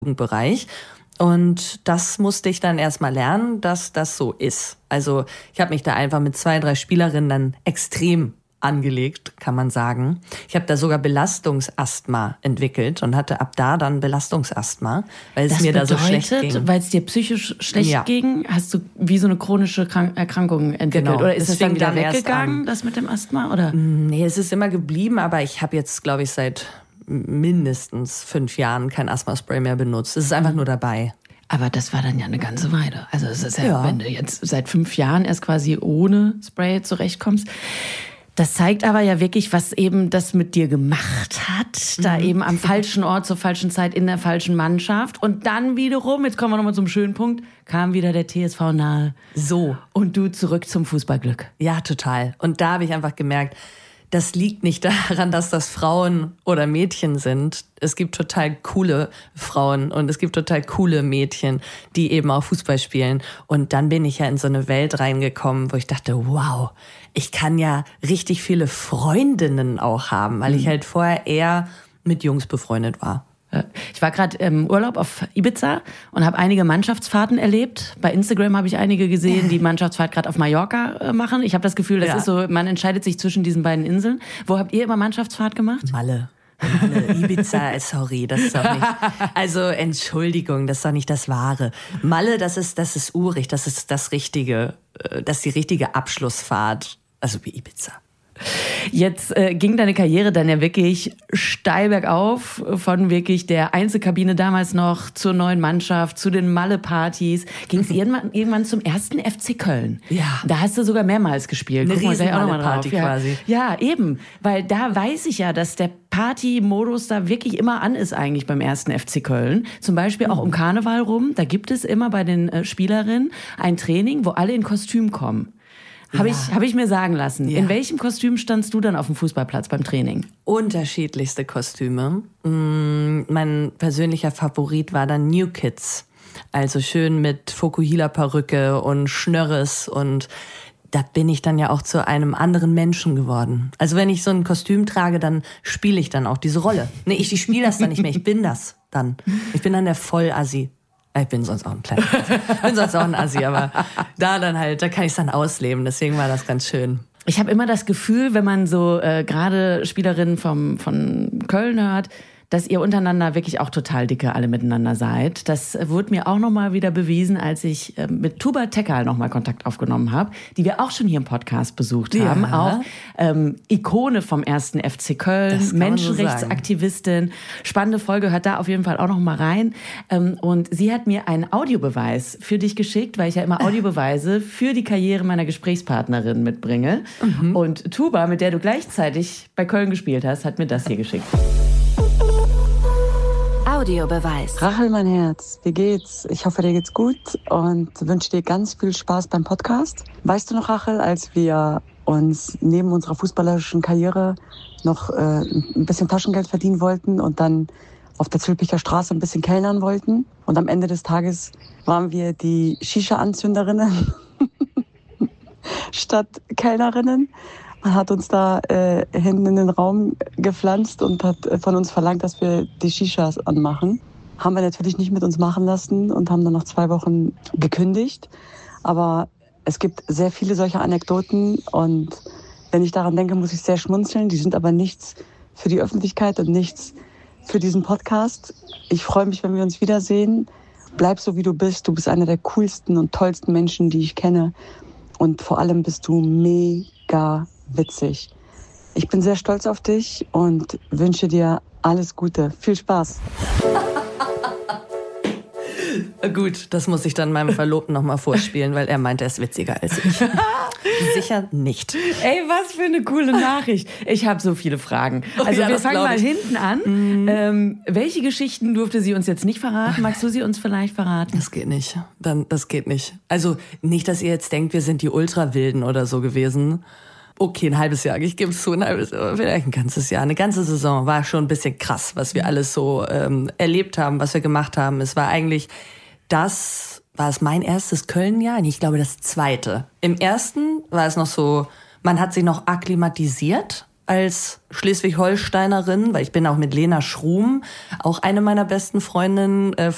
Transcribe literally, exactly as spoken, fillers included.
Jugendbereich. Und das musste ich dann erstmal lernen, dass das so ist. Also ich habe mich da einfach mit zwei, drei Spielerinnen dann extrem angelegt, kann man sagen. Ich habe da sogar Belastungsasthma entwickelt und hatte ab da dann Belastungsasthma, weil es das mir bedeutet, da so schlecht ging. Weil es dir psychisch schlecht ja. ging, hast du wie so eine chronische Krank- Erkrankung entwickelt? Genau. Oder ist das, das dann wieder dann weggegangen, das mit dem Asthma? Oder? Nee, es ist immer geblieben, aber ich habe jetzt, glaube ich, seit mindestens fünf Jahren kein Asthma-Spray mehr benutzt. Es ist einfach nur dabei. Aber das war dann ja eine ganze Weile. Also es ist ja, ja, wenn du jetzt seit fünf Jahren erst quasi ohne Spray zurechtkommst. Das zeigt aber ja wirklich, was eben das mit dir gemacht hat. Da mhm. eben am falschen Ort, zur falschen Zeit, in der falschen Mannschaft. Und dann wiederum, jetzt kommen wir nochmal zum schönen Punkt, kam wieder der T S V nahe. So. Und du zurück zum Fußballglück. Ja, total. Und da habe ich einfach gemerkt, das liegt nicht daran, dass das Frauen oder Mädchen sind. Es gibt total coole Frauen und es gibt total coole Mädchen, die eben auch Fußball spielen. Und dann bin ich ja in so eine Welt reingekommen, wo ich dachte, wow, ich kann ja richtig viele Freundinnen auch haben, weil ich halt vorher eher mit Jungs befreundet war. Ich war gerade im Urlaub auf Ibiza und habe einige Mannschaftsfahrten erlebt. Bei Instagram habe ich einige gesehen, die Mannschaftsfahrt gerade auf Mallorca machen. Ich habe das Gefühl, das ja. ist so, man entscheidet sich zwischen diesen beiden Inseln. Wo habt ihr immer Mannschaftsfahrt gemacht? Malle. Malle. Ibiza, sorry, das ist doch nicht. Also Entschuldigung, das ist doch nicht das Wahre. Malle, das ist, das ist urig, das ist das Richtige, das ist die richtige Abschlussfahrt. Also wie Ibiza. Jetzt äh, ging deine Karriere dann ja wirklich steil bergauf, von wirklich der Einzelkabine damals noch zur neuen Mannschaft, zu den Malle-Partys. Ging es irgendwann, irgendwann zum ersten F C Köln. Ja. Da hast du sogar mehrmals gespielt. Eine riesen Malle-Party ja. quasi. Ja, eben. Weil da weiß ich ja, dass der Party-Modus da wirklich immer an ist eigentlich beim ersten F C Köln. Zum Beispiel auch um Karneval rum. Da gibt es immer bei den äh, Spielerinnen ein Training, wo alle in Kostüm kommen. Habe ja. ich, hab ich mir sagen lassen. Ja. In welchem Kostüm standst du dann auf dem Fußballplatz beim Training? Unterschiedlichste Kostüme. Mm, mein persönlicher Favorit war dann New Kids. Also schön mit Fokuhila-Perücke und Schnörres. Und da bin ich dann ja auch zu einem anderen Menschen geworden. Also wenn ich so ein Kostüm trage, dann spiele ich dann auch diese Rolle. Nee, ich, ich spiele das dann nicht mehr. Ich bin das dann. Ich bin dann der Vollassi. Ich bin sonst auch ein kleiner, ich bin sonst auch ein Assi, aber da dann halt, da kann ich es dann ausleben. Deswegen war das ganz schön. Ich habe immer das Gefühl, wenn man so äh, gerade Spielerinnen vom, von Köln hört, dass ihr untereinander wirklich auch total dicke alle miteinander seid. Das wurde mir auch nochmal wieder bewiesen, als ich äh, mit Tuba Tekal nochmal Kontakt aufgenommen habe, die wir auch schon hier im Podcast besucht ja. haben. Auch ähm, Ikone vom ersten F C Köln, Menschenrechtsaktivistin. So spannende Folge, hört da auf jeden Fall auch nochmal rein. Ähm, und sie hat mir einen Audiobeweis für dich geschickt, weil ich ja immer Audiobeweise für die Karriere meiner Gesprächspartnerin mitbringe. Mhm. Und Tuba, mit der du gleichzeitig bei Köln gespielt hast, hat mir das hier geschickt. Audiobeweis. Rachel, mein Herz, wie geht's? Ich hoffe, dir geht's gut und wünsche dir ganz viel Spaß beim Podcast. Weißt du noch, Rachel, als wir uns neben unserer fußballerischen Karriere noch äh, ein bisschen Taschengeld verdienen wollten und dann auf der Zülpicher Straße ein bisschen kellnern wollten? Und am Ende des Tages waren wir die Shisha-Anzünderinnen statt Kellnerinnen. Man hat uns da äh, hinten in den Raum gepflanzt und hat von uns verlangt, dass wir die Shishas anmachen. Haben wir natürlich nicht mit uns machen lassen und haben dann nach zwei Wochen gekündigt. Aber es gibt sehr viele solcher Anekdoten und wenn ich daran denke, muss ich sehr schmunzeln. Die sind aber nichts für die Öffentlichkeit und nichts für diesen Podcast. Ich freue mich, wenn wir uns wiedersehen. Bleib so, wie du bist. Du bist einer der coolsten und tollsten Menschen, die ich kenne. Und vor allem bist du mega witzig. Ich bin sehr stolz auf dich und wünsche dir alles Gute. Viel Spaß. Gut, das muss ich dann meinem Verlobten noch mal vorspielen, weil er meint, er ist witziger als ich. Sicher nicht. Ey, was für eine coole Nachricht. Ich habe so viele Fragen. Also ja, wir fangen mal ich. hinten an. Mhm. Ähm, welche Geschichten durfte sie uns jetzt nicht verraten? Magst du sie uns vielleicht verraten? Das geht nicht. Dann, das geht nicht. Also nicht, dass ihr jetzt denkt, wir sind die Ultrawilden oder so gewesen. Okay, ein halbes Jahr, ich gebe es zu, ein halbes Jahr, vielleicht ein ganzes Jahr. Eine ganze Saison war schon ein bisschen krass, was wir alles so ähm, erlebt haben, was wir gemacht haben. Es war eigentlich das, war es mein erstes Köln-Jahr? Ich glaube, das zweite. Im ersten war es noch so, man hat sich noch akklimatisiert als Schleswig-Holsteinerin, weil ich bin auch mit Lena Schrum, auch eine meiner besten Freundinnen, äh,